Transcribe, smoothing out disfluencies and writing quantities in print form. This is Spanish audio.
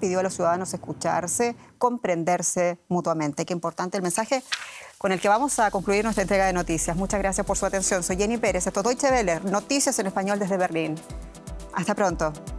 pidió a los ciudadanos escucharse, comprenderse mutuamente. Qué importante el mensaje con el que vamos a concluir nuestra entrega de noticias. Muchas gracias por su atención. Soy Jenny Pérez, esto es Deutsche Welle, noticias en español desde Berlín. Hasta pronto.